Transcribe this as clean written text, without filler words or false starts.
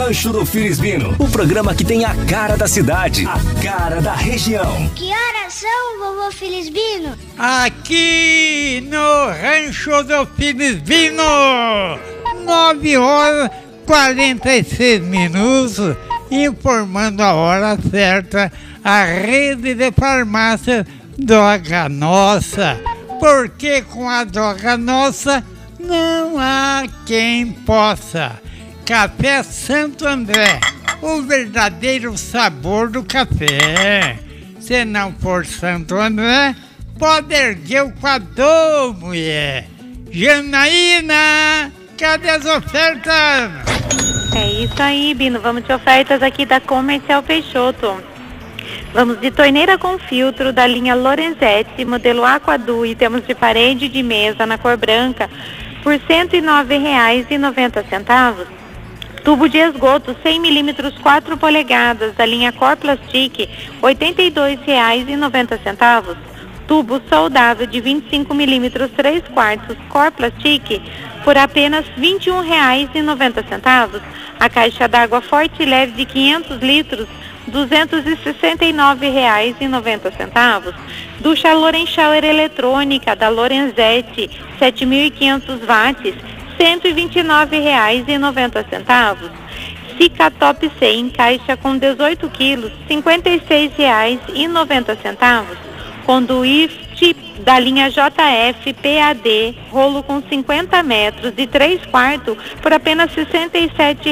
Rancho do Filisbino, o programa que tem a cara da cidade, a cara da região. Que horas são, vovô Filisbino? Aqui no Rancho do Filisbino, 9h46, informando a hora certa, a rede de farmácia Droga Nossa, porque com a Droga Nossa não há quem possa. Café Santo André, o verdadeiro sabor do café. Se não for Santo André, pode erguer o quadrô, mulher. Janaína, cadê as ofertas? É isso aí, Bino. Vamos de ofertas aqui da Comercial Peixoto. Vamos de torneira com filtro da linha Lorenzetti, modelo Aquadu, e temos de parede e de mesa na cor branca por R$ 109,90. Tubo de esgoto 100 milímetros 4 polegadas da linha Cor Plastic, R$ 82,90. Tubo soldável de 25 milímetros 3/4 Cor Plastic por apenas R$ 21,90. A caixa d'água forte e leve de 500 litros, R$ 269,90. Ducha Loren Shower eletrônica da Lorenzetti, 7.500 watts, R$ 129,90. Sica Top 100, caixa com 18 quilos, R$ 56,90. Conduíte da linha JF PAD, rolo com 50 metros de 3/4 por apenas R$ 67,00.